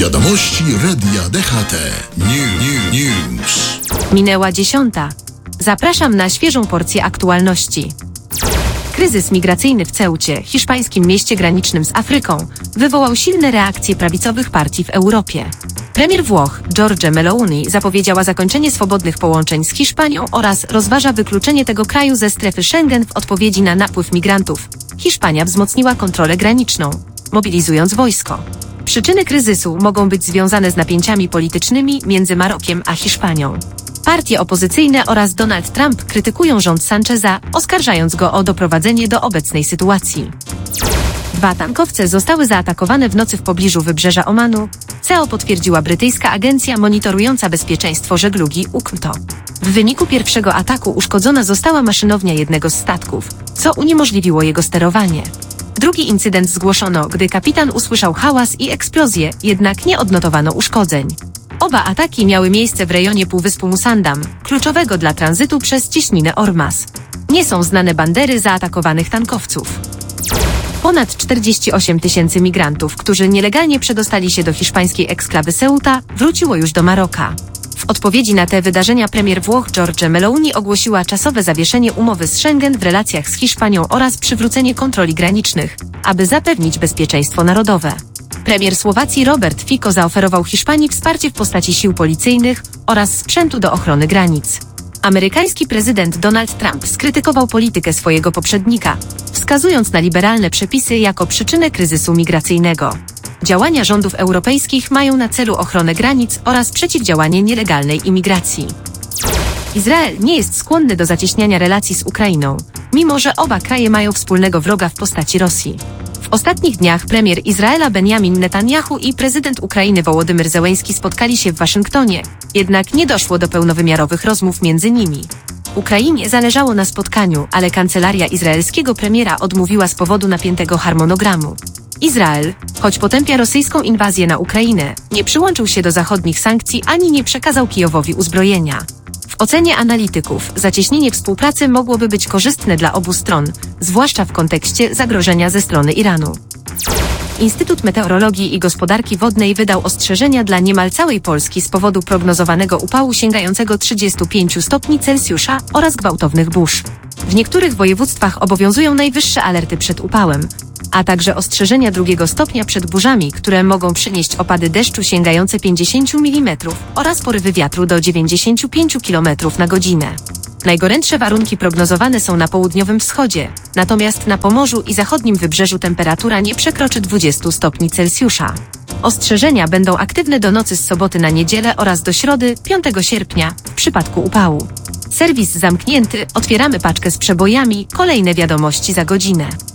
Wiadomości Radia DHT. News. Minęła 10. Zapraszam na świeżą porcję aktualności. Kryzys migracyjny w Ceucie, hiszpańskim mieście granicznym z Afryką, wywołał silne reakcje prawicowych partii w Europie. Premier Włoch Giorgia Meloni zapowiedziała zakończenie swobodnych połączeń z Hiszpanią oraz rozważa wykluczenie tego kraju ze strefy Schengen w odpowiedzi na napływ migrantów. Hiszpania wzmocniła kontrolę graniczną, mobilizując wojsko. Przyczyny kryzysu mogą być związane z napięciami politycznymi między Marokiem a Hiszpanią. Partie opozycyjne oraz Donald Trump krytykują rząd Sancheza, oskarżając go o doprowadzenie do obecnej sytuacji. 2 tankowce zostały zaatakowane w nocy w pobliżu wybrzeża Omanu, co potwierdziła brytyjska agencja monitorująca bezpieczeństwo żeglugi UKMTO. W wyniku pierwszego ataku uszkodzona została maszynownia jednego z statków, co uniemożliwiło jego sterowanie. Drugi incydent zgłoszono, gdy kapitan usłyszał hałas i eksplozję, jednak nie odnotowano uszkodzeń. Oba ataki miały miejsce w rejonie Półwyspu Musandam, kluczowego dla tranzytu przez cieśninę Ormas. Nie są znane bandery zaatakowanych tankowców. Ponad 48 000 migrantów, którzy nielegalnie przedostali się do hiszpańskiej eksklawy Ceuta, wróciło już do Maroka. W odpowiedzi na te wydarzenia premier Włoch Giorgia Meloni ogłosiła czasowe zawieszenie umowy z Schengen w relacjach z Hiszpanią oraz przywrócenie kontroli granicznych, aby zapewnić bezpieczeństwo narodowe. Premier Słowacji Robert Fico zaoferował Hiszpanii wsparcie w postaci sił policyjnych oraz sprzętu do ochrony granic. Amerykański prezydent Donald Trump skrytykował politykę swojego poprzednika, wskazując na liberalne przepisy jako przyczynę kryzysu migracyjnego. Działania rządów europejskich mają na celu ochronę granic oraz przeciwdziałanie nielegalnej imigracji. Izrael nie jest skłonny do zacieśniania relacji z Ukrainą, mimo że oba kraje mają wspólnego wroga w postaci Rosji. W ostatnich dniach premier Izraela Benjamin Netanyahu i prezydent Ukrainy Wołodymyr Zełenski spotkali się w Waszyngtonie, jednak nie doszło do pełnowymiarowych rozmów między nimi. Ukrainie zależało na spotkaniu, ale kancelaria izraelskiego premiera odmówiła z powodu napiętego harmonogramu. Izrael, choć potępia rosyjską inwazję na Ukrainę, nie przyłączył się do zachodnich sankcji ani nie przekazał Kijowowi uzbrojenia. W ocenie analityków zacieśnienie współpracy mogłoby być korzystne dla obu stron, zwłaszcza w kontekście zagrożenia ze strony Iranu. Instytut Meteorologii i Gospodarki Wodnej wydał ostrzeżenia dla niemal całej Polski z powodu prognozowanego upału sięgającego 35 stopni Celsjusza oraz gwałtownych burz. W niektórych województwach obowiązują najwyższe alerty przed upałem, a także ostrzeżenia 2 stopnia przed burzami, które mogą przynieść opady deszczu sięgające 50 mm oraz porywy wiatru do 95 km na godzinę. Najgorętsze warunki prognozowane są na południowym wschodzie, natomiast na Pomorzu i zachodnim wybrzeżu temperatura nie przekroczy 20 stopni Celsjusza. Ostrzeżenia będą aktywne do nocy z soboty na niedzielę oraz do środy, 5 sierpnia, w przypadku upału. Serwis zamknięty, otwieramy paczkę z przebojami, kolejne wiadomości za godzinę.